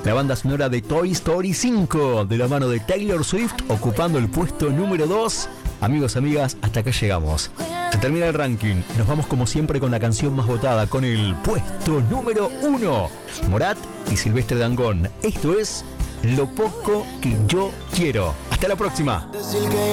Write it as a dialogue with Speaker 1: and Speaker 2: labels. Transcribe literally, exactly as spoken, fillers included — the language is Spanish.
Speaker 1: la banda sonora de Toy Story cinco, de la mano de Taylor Swift, ocupando el puesto número dos. Amigos, amigas, hasta acá llegamos. Se termina el ranking. Nos vamos como siempre con la canción más votada, con el puesto número uno. Morat y Silvestre Dangond. Esto es Lo Poco Que Yo Quiero. Hasta la próxima.